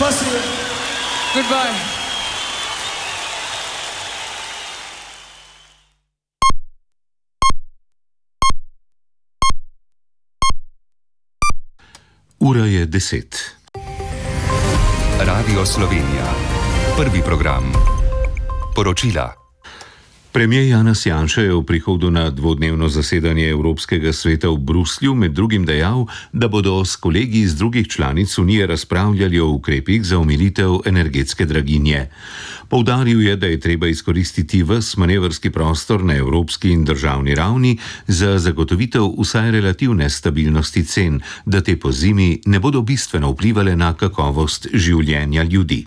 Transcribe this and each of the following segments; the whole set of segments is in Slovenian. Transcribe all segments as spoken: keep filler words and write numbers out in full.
Pussy. Goodbye. Ura je deset. Radio Slovenija. Prvi program. Poročila. Premijer Janez Janša je v prihodu na dvodnevno zasedanje Evropskega sveta v Bruslju med drugim dejal, da bodo s kolegi iz drugih članic Unije razpravljali o ukrepih za omilitev energetske draginje. Poudaril je, da je treba izkoristiti ves manevrski prostor na evropski in državni ravni za zagotovitev vsaj relativne stabilnosti cen, da te pozimi ne bodo bistveno vplivale na kakovost življenja ljudi.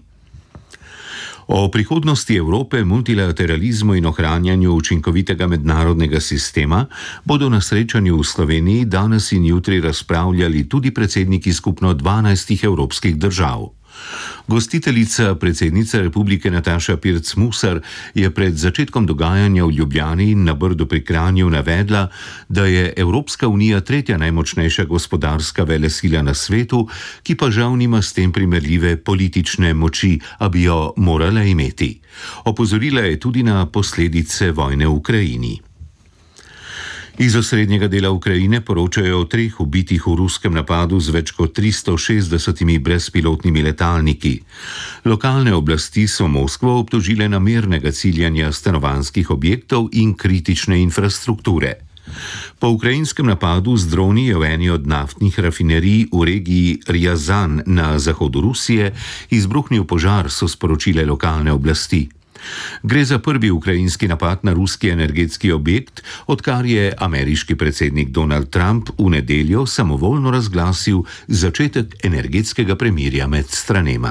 O prihodnosti Evrope, multilateralizmu in ohranjanju učinkovitega mednarodnega sistema bodo na srečanju v Sloveniji danes in jutri razpravljali tudi predsedniki skupno dvanajstih evropskih držav. Gostiteljica, predsednica Republike Nataša Pirc Musar, je pred začetkom dogajanja v Ljubljani in na Brdu pri Kranju navedla, da je Evropska unija tretja najmočnejša gospodarska velesila na svetu, ki pa žal nima s tem primerljive politične moči, a bi jo morala imeti. Opozorila je tudi na posledice vojne v Ukrajini. Iz osrednjega dela Ukrajine poročajo o treh ubitih v ruskem napadu z več kot tristo šestdesetimi brezpilotnimi letalniki. Lokalne oblasti so Moskvo obtožile namernega ciljanja stanovanjskih objektov in kritične infrastrukture. Po ukrajinskem napadu z droni je v eni od naftnih rafinerij v regiji Rjazan na zahodu Rusije izbruhnil požar, so sporočile lokalne oblasti. Gre za prvi ukrajinski napad na ruski energetski objekt, odkar je ameriški predsednik Donald Trump v nedeljo samovoljno razglasil začetek energetskega premirja med stranema.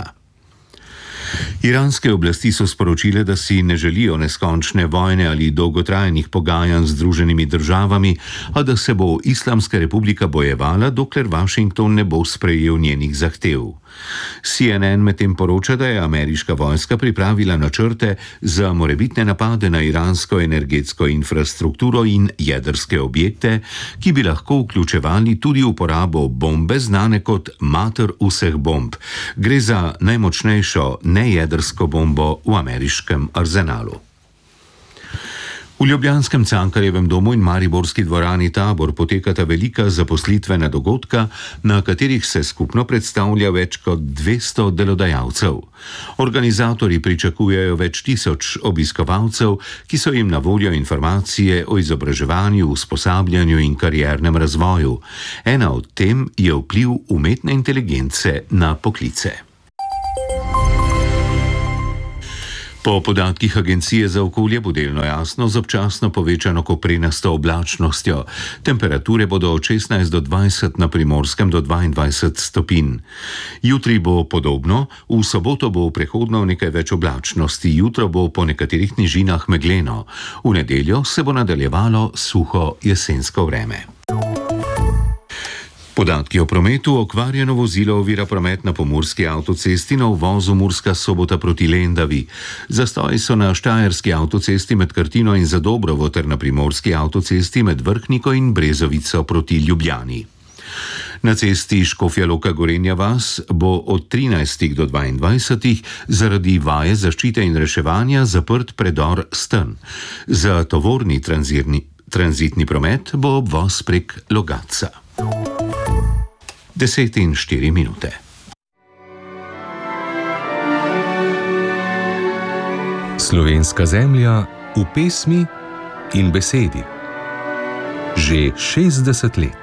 Iranske oblasti so sporočile, da si ne želijo neskončne vojne ali dolgotrajnih pogajanj z Združenimi državami, a da se bo Islamska republika bojevala, dokler Washington ne bo sprejel njenih zahtev. C N N medtem poroča, da je ameriška vojska pripravila načrte za morebitne napade na iransko energetsko infrastrukturo in jedrske objekte, ki bi lahko vključevali tudi uporabo bombe znane kot mater vseh bomb. Gre za najmočnejšo nejedrsko bombo v ameriškem arzenalu. V ljubljanskem Cankarjevem domu in mariborski dvorani Tabor potekata velika zaposlitvena dogodka, na katerih se skupno predstavlja več kot dvesto delodajalcev. Organizatorji pričakujejo več tisoč obiskovalcev, ki so jim na voljo informacije o izobraževanju, usposabljanju in kariernem razvoju. Ena od tem je vpliv umetne inteligence na poklice. Po podatkih Agencije za okolje bo delno jasno z občasno povečano koprenasto oblačnostjo. Temperature bodo od šestnajst do dvajset, na Primorskem do dvaindvajset stopinj. Jutri bo podobno, v soboto bo prehodno nekaj več oblačnosti, jutro bo po nekaterih nižinah megleno. V nedeljo se bo nadaljevalo suho jesensko vreme. Podatki o prometu. Okvarjeno vozilo ovira promet na pomurski avtocesti na uvozu Murska Sobota proti Lendavi. Zastoji so na štajerski avtocesti med Krtino in Zadobrovo ter na primorski avtocesti med Vrhniko in Brezovico proti Ljubljani. Na cesti Škofja Loka Gorenja vas bo od trinajstih do dvaindvajsetih zaradi vaje zaščite in reševanja zaprt predor Sten. Za tovorni tranzirni, tranzitni promet bo obvoz prek Logatca. Deset in štiri minute. Slovenska zemlja v pesmi in besedi. Že šestdeset let.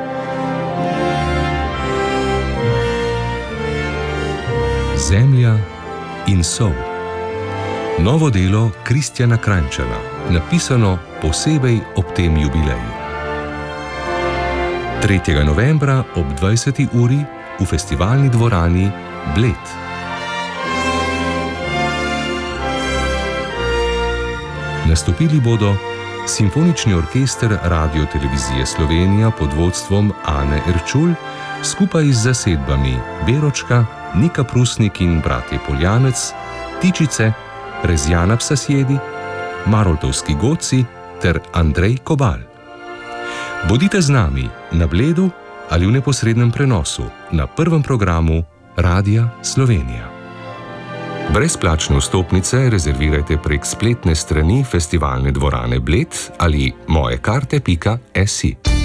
Zemlja in sol. Novo delo Kristjana Kranjčana, napisano posebej ob tem jubileju. tretjega novembra ob dvajseti uri v festivalni dvorani Bled. Nastopili bodo Simfonični orkester Radio-televizije Slovenija pod vodstvom Ane Erčul skupaj z zasedbami Beročka, Nika Prusnik in bratje Poljanec, Tičice, Rezjana Psasjedi, Maroltovski Goci ter Andrej Kobal. Bodite z nami na Bledu ali v neposrednem prenosu na prvem programu Radia Slovenija. Brezplačne vstopnice rezervirajte prek spletne strani Festivalne dvorane Bled ali mojekarte pika si.